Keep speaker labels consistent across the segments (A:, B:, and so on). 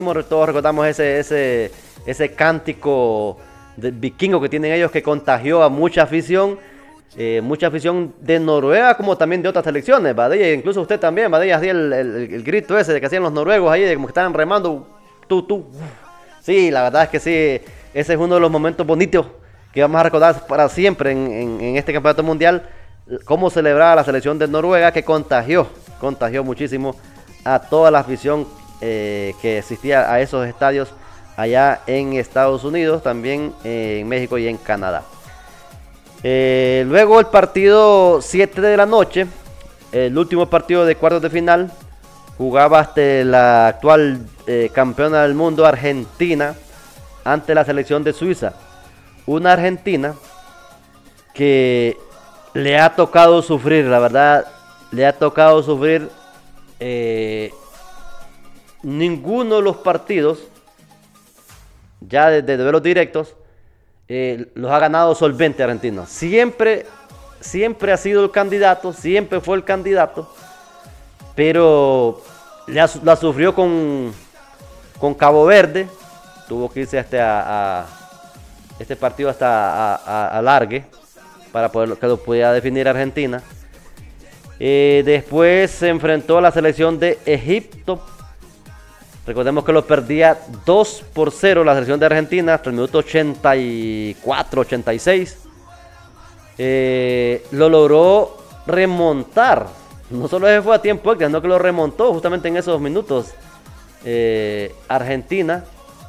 A: Todos recordamos ese cántico de vikingo que tienen ellos que contagió a mucha afición de Noruega como también de otras selecciones, ¿vale? Incluso usted también, ¿vale? Así el grito ese de que hacían los noruegos ahí, de como que estaban remando, tú. Sí, la verdad es que sí, ese es uno de los momentos bonitos que vamos a recordar para siempre en este campeonato mundial, cómo celebraba la selección de Noruega que contagió muchísimo a toda la afición que asistía a esos estadios allá en Estados Unidos, también en México y en Canadá. Luego el partido 7 de la noche, el último partido de cuartos de final, jugaba la actual campeona del mundo Argentina ante la selección de Suiza. Una Argentina que le ha tocado sufrir, la verdad, le ha tocado sufrir. Ninguno de los partidos, ya de duelos directos, los ha ganado solvente Argentina. Siempre ha sido el candidato, siempre fue el candidato, pero la sufrió con Cabo Verde. Tuvo que irse hasta este partido hasta alargue para que lo pudiera definir Argentina. Después se enfrentó a la selección de Egipto. Recordemos que lo perdía 2-0 la selección de Argentina hasta el minuto 84, 86. Lo logró remontar. No solo se fue a tiempo extra, sino que lo remontó justamente en esos minutos. Argentina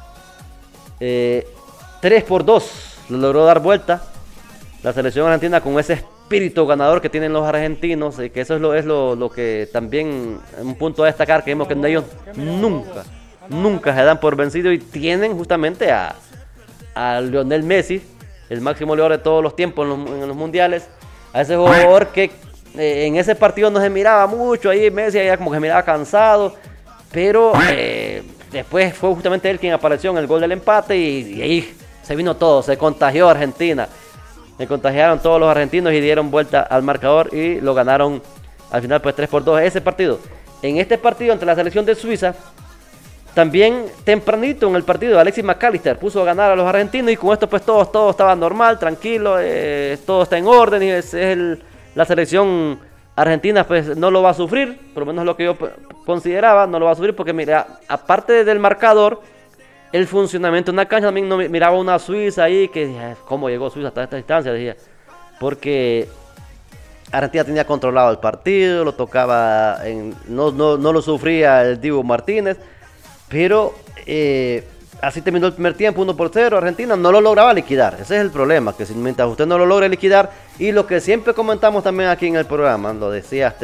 A: 3-2 lo logró dar vuelta la selección argentina con ese espíritu ganador que tienen los argentinos, que eso es lo que también un punto a destacar, que vemos que ellos nunca se dan por vencidos y tienen justamente a Lionel Messi, el máximo goleador de todos los tiempos en los mundiales, a ese jugador que en ese partido no se miraba mucho, ahí Messi ya como que se miraba cansado, pero después fue justamente él quien apareció en el gol del empate y ahí se vino todo, se contagió Argentina. Se contagiaron todos los argentinos y dieron vuelta al marcador y lo ganaron al final pues 3-2 ese partido. En este partido ante la selección de Suiza, también tempranito en el partido Alexis McAllister puso a ganar a los argentinos y con esto pues todo estaba normal, tranquilo, todo está en orden y la selección argentina pues no lo va a sufrir, por lo menos lo que yo consideraba, no lo va a sufrir porque mira, aparte del marcador, el funcionamiento en una cancha también no miraba una Suiza ahí que dije, ¿cómo llegó Suiza hasta esta distancia? Decía, porque Argentina tenía controlado el partido, lo tocaba, no lo sufría el Dibu Martínez, pero así terminó el primer tiempo, 1-0, Argentina no lo lograba liquidar, ese es el problema, que mientras usted no lo logra liquidar, y lo que siempre comentamos también aquí en el programa, lo decía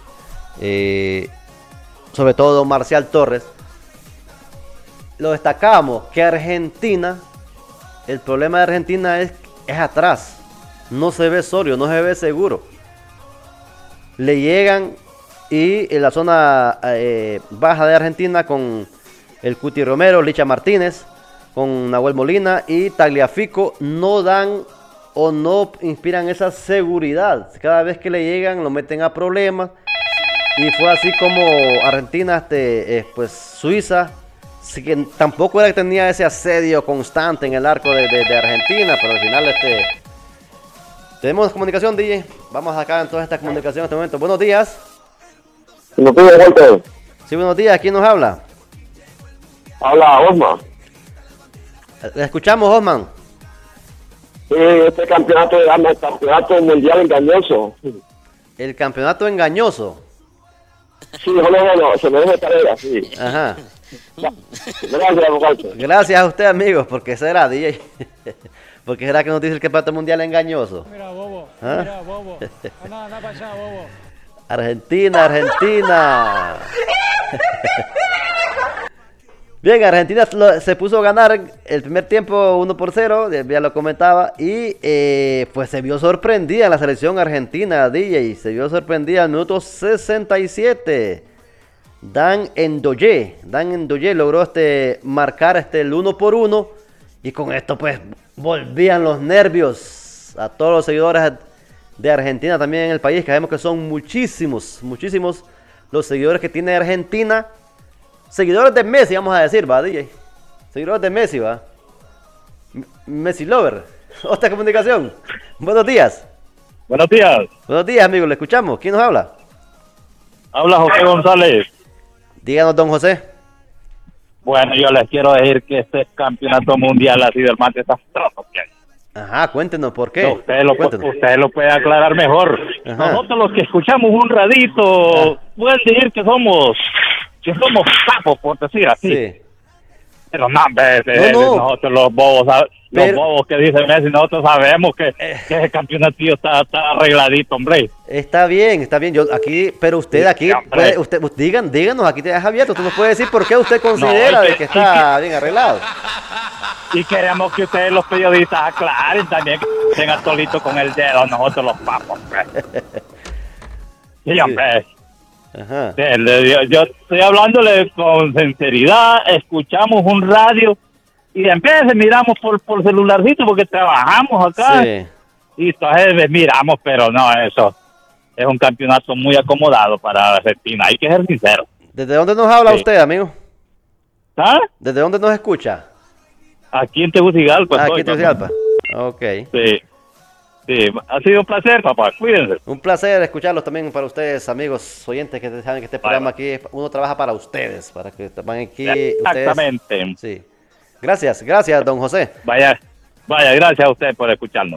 A: sobre todo Marcial Torres, lo destacamos, que Argentina, el problema de Argentina es atrás, no se ve sólido, no se ve seguro. Le llegan y en la zona baja de Argentina con el Cuti Romero, Licha Martínez, con Nahuel Molina y Tagliafico no dan o no inspiran esa seguridad. Cada vez que le llegan lo meten a problemas y fue así como Argentina, pues Suiza, sí que tampoco era que tenía ese asedio constante en el arco de Argentina, pero al final tenemos comunicación, DJ. Vamos acá en toda esta comunicación en este momento. Buenos días.
B: Buenos días, Walter.
A: Sí, buenos días. ¿Quién nos habla?
B: Habla Osman.
A: Le escuchamos, Osman.
B: Sí, este campeonato se llama el campeonato mundial engañoso.
A: El campeonato engañoso.
B: Sí, no, se me deja tarea, sí.
A: Ajá.
B: Gracias, Walter.
A: Gracias a usted, amigos, porque será, DJ. Porque será que nos dice el campeonato mundial engañoso.
C: Mira, bobo.
A: ¿Ah?
C: Mira, bobo. Anda para allá, bobo.
A: Argentina. Bien, Argentina se puso a ganar el primer tiempo 1-0, ya lo comentaba, y pues se vio sorprendida la selección argentina, DJ, se vio sorprendida al minuto 67. Dan Ndoye logró marcar el 1-1, y con esto pues volvían los nervios a todos los seguidores de Argentina también en el país, que sabemos que son muchísimos los seguidores que tiene Argentina. seguidores de Messi, vamos a decir, va, DJ. Seguidores de Messi, va. Messi Lover. Otra comunicación. Buenos días.
D: Buenos días.
A: Buenos días, amigos, le escuchamos. ¿Quién nos habla?
D: Habla José González.
A: Díganos, don José.
D: Bueno, yo les quiero decir que este campeonato mundial ha sido el más desastroso que hay.
A: Ajá, cuéntenos por qué.
D: No,
A: Cuéntenos.
D: usted lo puede aclarar mejor.
A: Ajá.
D: Nosotros los que escuchamos un radito, pueden decir que somos sapos, por decir así.
A: Sí.
D: Pero no, hombre,
A: No.
D: nosotros los bobos,
A: Pero-
D: bobos que dicen Messi, nosotros sabemos que ese campeonato está arregladito, hombre.
A: Está bien, yo aquí, pero usted
D: Sí,
A: aquí,
D: hombre.
A: díganos, aquí te deja abierto, usted nos puede decir por qué usted considera
D: No,
A: de que está bien arreglado.
D: Y queremos que ustedes los periodistas aclaren también que tengan tolito con el dedo, nosotros los papos, hombre. Sí, hombre.
A: Ajá.
D: Yo estoy hablándole con sinceridad, escuchamos un radio y en vez miramos por celularcito porque trabajamos acá
A: Sí.
D: y entonces miramos, pero no, eso es un campeonato muy acomodado para Argentina, hay que ser sincero.
A: ¿Desde dónde nos habla
D: Sí.
A: usted, amigo?
D: ¿Ah?
A: ¿Desde dónde nos escucha?
D: Aquí en Tegucigalpa.
A: Aquí
D: estoy,
A: en Tegucigalpa. Ok.
D: Sí, sí, ha sido un placer, papá, cuídense.
A: Un placer escucharlos también para ustedes, amigos oyentes, que saben que este programa aquí, uno trabaja para ustedes, para que también aquí ustedes...
D: Exactamente.
A: Sí. Gracias, don José.
D: Vaya, gracias a usted por escucharnos.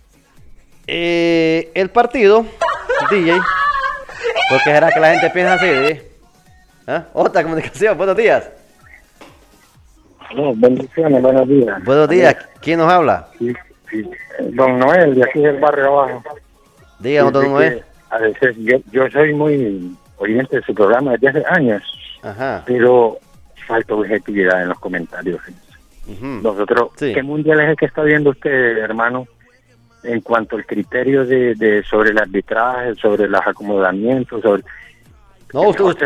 A: El partido, DJ, ¿por qué será que la gente piensa así, DJ? ¿Ah? Otra comunicación, buenos días.
B: No, bendiciones, buenos días.
A: Buenos días, ¿quién nos habla?
B: Sí. Don Noel, de aquí del barrio abajo.
A: Díganos, don
B: Dice
A: Noé.
B: que a veces yo soy muy oyente de su programa desde hace años,
A: Ajá.
B: pero falta objetividad en los comentarios.
A: Ujú.
B: Nosotros,
A: Sí.
B: ¿qué mundial es el que está viendo usted, hermano? En cuanto al criterio sobre el arbitraje, sobre los acomodamientos, sobre...
A: No,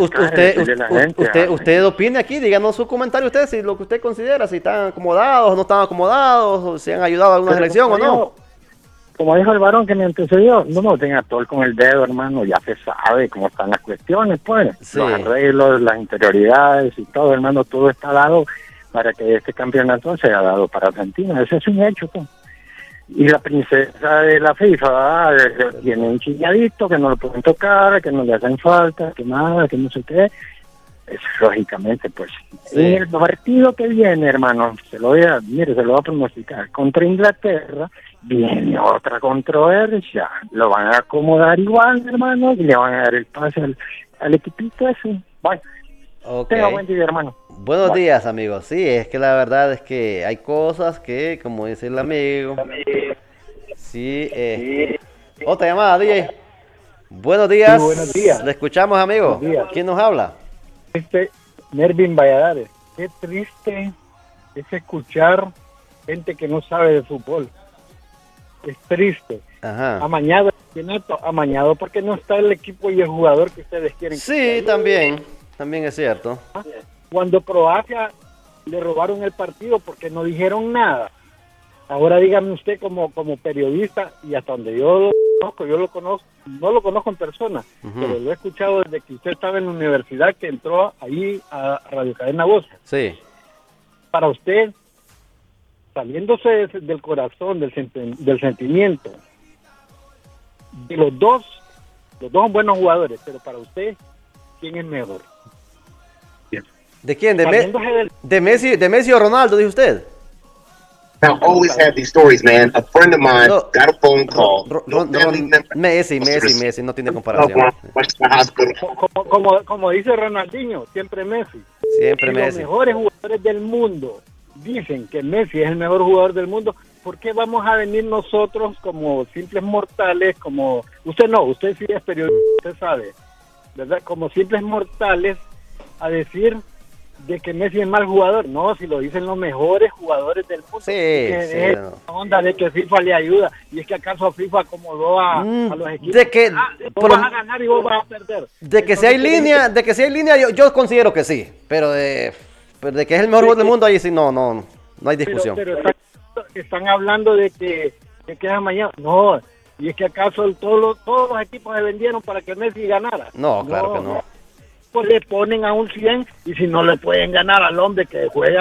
A: usted opine aquí, díganos su comentario usted, si lo que usted considera, si están acomodados o no están acomodados, o si han ayudado a alguna
B: Pero
A: selección o no.
B: Como dijo el varón que me antecedió, no tenga todo con el dedo, hermano, ya se sabe cómo están las cuestiones, pues,
A: Sí.
B: los arreglos, las interioridades y todo, hermano, todo está dado para que este campeonato sea dado para Argentina, ese es un hecho, pues. Y la princesa de la FIFA tiene un chilladito que no lo pueden tocar, que no le hacen falta, que nada, que no sé qué. Es, lógicamente, pues.
A: Sí.
B: En el partido que viene, hermano, se lo voy a pronosticar, contra Inglaterra, viene otra controversia. Lo van a acomodar igual, hermano, y le van a dar el pase al equipito ese. Bueno,
A: Ok.
B: tenga buen día, hermano.
A: Buenos días, amigos. Sí, es que la verdad es que hay cosas que, como dice el amigo, sí, otra llamada, DJ. Buenos días.
C: Sí, buenos días.
A: Le escuchamos, amigo.
C: Buenos días.
A: ¿Quién nos habla?
C: Mervin Valladares. Qué triste es escuchar gente que no sabe de fútbol. Es triste.
A: Ajá.
C: Amañado el campeonato, amañado porque no está el equipo y el jugador que ustedes quieren.
A: Sí, también es cierto.
C: Cuando Croacia le robaron el partido porque no dijeron nada. Ahora dígame usted como periodista, y hasta donde yo lo conozco, no lo conozco en persona,
A: Ujú.
C: pero lo he escuchado desde que usted estaba en la universidad, que entró ahí a Radio Cadena Voz.
A: Sí.
C: Para usted, saliéndose del corazón, del sentimiento, de los dos son buenos jugadores, pero para usted, ¿quién es mejor?
A: ¿De quién?
C: Saliéndose del-
A: ¿De Messi o Ronaldo, dice usted?
E: Now, always have these stories, man. A friend of mine
A: No.
E: got a phone call. No family member
A: Messi, no tiene comparación.
E: went to the hospital.
C: como dice Ronaldinho, siempre Messi.
A: Siempre
C: Si los
A: Messi.
C: mejores jugadores del mundo dicen que Messi es el mejor jugador del mundo, ¿por qué vamos a venir nosotros como simples mortales, como usted sí es periodista, usted sabe, ¿verdad? Como simples mortales a decir de que Messi es mal jugador? No, si lo dicen los mejores jugadores del mundo.
A: Sí,
C: que
A: sí,
C: es
A: no.
C: la onda de que FIFA le ayuda, y es que acaso FIFA acomodó a los equipos.
A: de que-
C: Vos
A: por-
C: vas a ganar y vos vas a perder.
A: De que si hay línea, yo considero que sí. Pero de que es el mejor jugador del mundo, ahí sí no hay discusión.
C: Pero están hablando de que es mañana. No, y es que acaso todos los equipos se vendieron para que Messi ganara.
A: No, claro que no.
C: pues le ponen a un 100 y si no le pueden ganar al hombre que juega